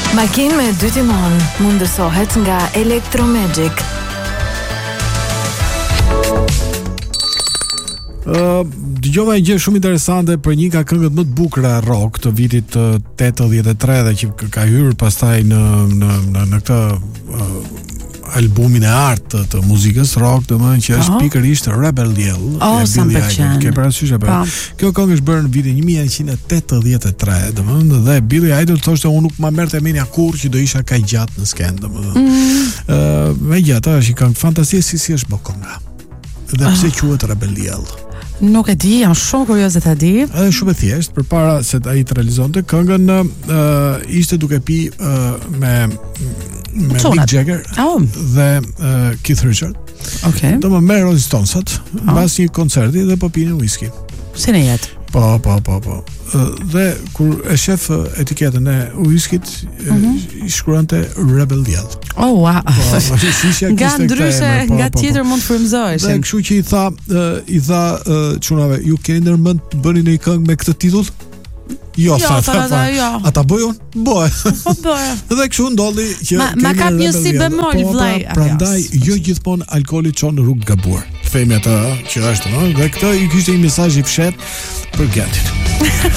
Makinë me 2 timon mundësohet nga Electromagic. Dëgjova një gjë shumë interesante për një nga këngët më të bukura rock të vitit 83 dhe që ka hyrë pastaj në këtë albumin e artë të muzikës rock, domethënë që është pikërisht Rebel Yell. Sa më pëlqen. Ke parasysh apo? Kjo këngë është bërë në vitin 1983, domethënë dhe Billy Idol thoshte unë nuk ma merrte mendja kurrë që do isha kaq gjatë në skenë, domethënë. Megjithatë është një këngë fantastike si është bërë kënga. Dhe pse quhet Rebel Yell? Nuk e di, jam shumë kurioze ta di. Është shumë e thjeshtë, përpara se ai të realizonte këngën ishte duke pi me Mick Jagger dhe Keith Richard. Okej. Do më merr Rolling Stonesat mbas një koncerti dhe po pinin whisky. Si në jetë? Po. Dhe kur e shef etiketën e whiskit, i shkruante Rebel Yell. Oh wow. Nga ndryshe, nga tjetër mund të frymëzohesh. Dhe kështu që i tha çunave, ju keni ndërmend të bëni një këngë me këtë titull? Jo, ata bëjon? Bëj. Dhe kështu ndodhi që ma kap një si bemol vllai. Prandaj jo gjithmonë alkooli çon në rrugë gabuar. Themi atë që është, no? Dhe këtë i kishte një mesazh i fshet për Gatit.